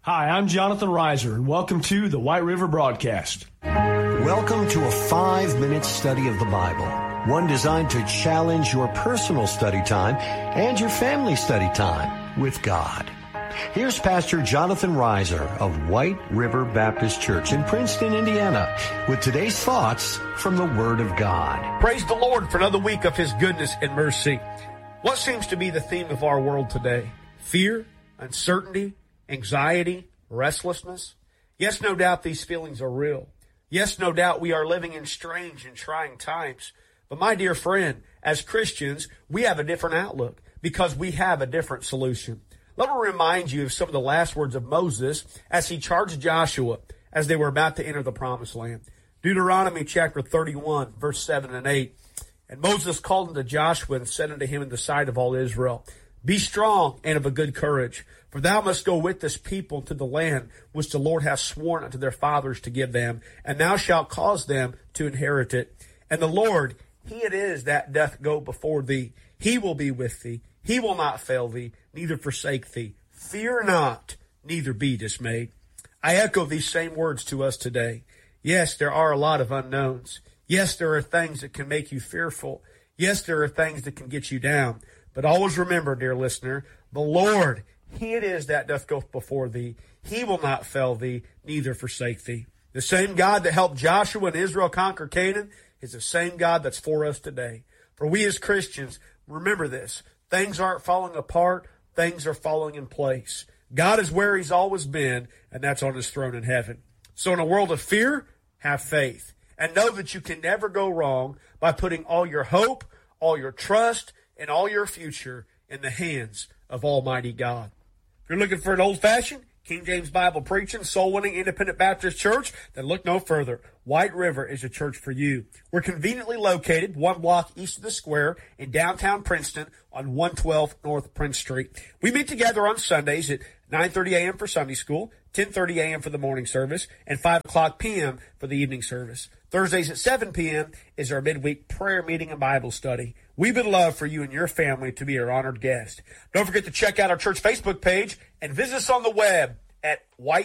Hi, I'm Jonathan Reiser, and welcome to the White River Broadcast. Welcome to a 5-minute study of the Bible, one designed to challenge your personal study time and your family study time with God. Here's Pastor Jonathan Reiser of White River Baptist Church in Princeton, Indiana, with today's thoughts from the Word of God. Praise the Lord for another week of His goodness and mercy. What seems to be the theme of our world today? Fear, uncertainty, anxiety, restlessness. Yes, no doubt these feelings are real. Yes, no doubt we are living in strange and trying times. But my dear friend, as Christians, we have a different outlook because we have a different solution. Let me remind you of some of the last words of Moses as he charged Joshua as they were about to enter the promised land. Deuteronomy chapter 31, verse 7 and 8. And Moses called unto Joshua and said unto him in the sight of all Israel, Be strong and of a good courage, for thou must go with this people to the land which the Lord hath sworn unto their fathers to give them, and thou shalt cause them to inherit it. And the Lord, He it is that doth go before thee. He will be with thee. He will not fail thee, neither forsake thee. Fear not, neither be dismayed. I echo these same words to us today. Yes, there are a lot of unknowns. Yes, there are things that can make you fearful. Yes, there are things that can get you down. But always remember, dear listener, the Lord, He it is that doth go before thee. He will not fail thee, neither forsake thee. The same God that helped Joshua and Israel conquer Canaan is the same God that's for us today. For we as Christians, remember this. Things aren't falling apart. Things are falling in place. God is where He's always been, and that's on His throne in heaven. So in a world of fear, have faith. And know that you can never go wrong by putting all your hope, all your trust, and all your future in the hands of Almighty God. If you're looking for an old-fashioned, King James Bible preaching, soul-winning, independent Baptist church, then look no further. White River is a church for you. We're conveniently located 1 block east of the square in downtown Princeton on 112 North Prince Street. We meet together on Sundays at 9:30 a.m. for Sunday school, 10:30 a.m. for the morning service, and 5 o'clock p.m. for the evening service. Thursdays at 7 p.m. is our midweek prayer meeting and Bible study. We would love for you and your family to be our honored guest. Don't forget to check out our church Facebook page and visit us on the web at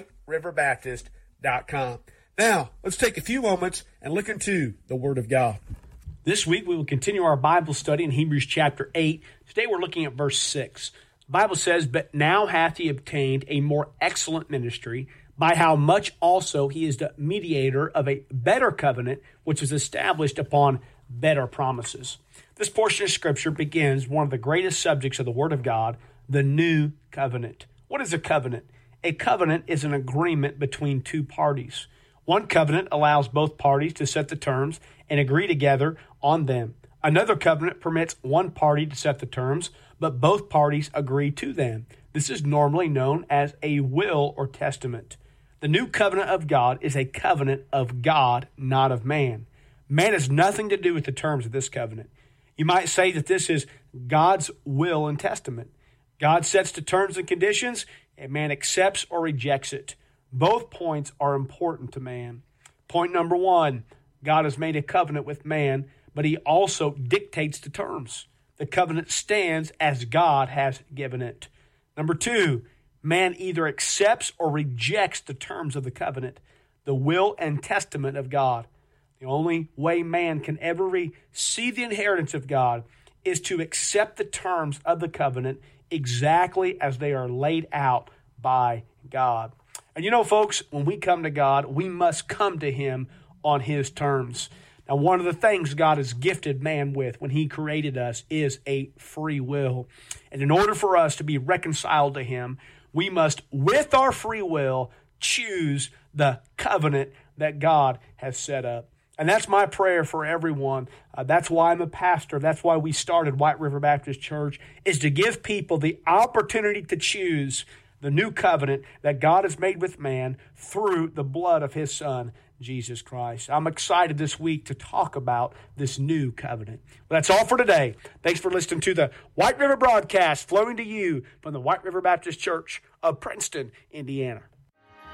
whiteriverbaptist.com. Now, let's take a few moments and look into the Word of God. This week we will continue our Bible study in Hebrews chapter 8. Today we're looking at verse 6. The Bible says, But now hath he obtained a more excellent ministry, by how much also he is the mediator of a better covenant, which is established upon better promises. This portion of Scripture begins one of the greatest subjects of the Word of God, the new covenant. What is a covenant? A covenant is an agreement between two parties. One covenant allows both parties to set the terms and agree together on them. Another covenant permits one party to set the terms, but both parties agree to them. This is normally known as a will or testament. The new covenant of God is a covenant of God, not of man. Man has nothing to do with the terms of this covenant. You might say that this is God's will and testament. God sets the terms and conditions, and man accepts or rejects it. Both points are important to man. Point number 1, God has made a covenant with man, but He also dictates the terms. The covenant stands as God has given it. Number 2, man either accepts or rejects the terms of the covenant, the will and testament of God. The only way man can ever receive the inheritance of God is to accept the terms of the covenant exactly as they are laid out by God. And you know, folks, when we come to God, we must come to Him on His terms. Now, one of the things God has gifted man with when He created us is a free will. And in order for us to be reconciled to Him, we must, with our free will, choose the covenant that God has set up. And that's my prayer for everyone. That's why I'm a pastor. That's why we started White River Baptist Church, is to give people the opportunity to choose the new covenant that God has made with man through the blood of His Son, Jesus Christ. I'm excited this week to talk about this new covenant. Well, that's all for today. Thanks for listening to the White River broadcast flowing to you from the White River Baptist Church of Princeton, Indiana.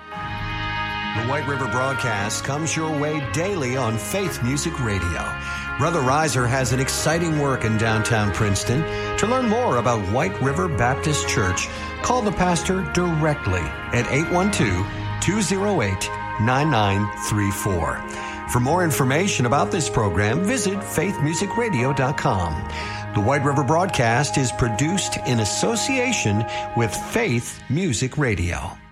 The White River broadcast comes your way daily on Faith Music Radio. Brother Reiser has an exciting work in downtown Princeton. To learn more about White River Baptist Church, call the pastor directly at 812-208-9934. For more information about this program, visit faithmusicradio.com. The White River broadcast is produced in association with Faith Music Radio.